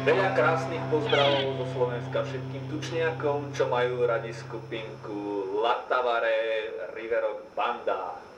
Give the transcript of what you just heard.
Veľa krásnych pozdravov zo Slovenska všetkým tučniakom, čo majú radi skupinku Latavare Riverok Banda.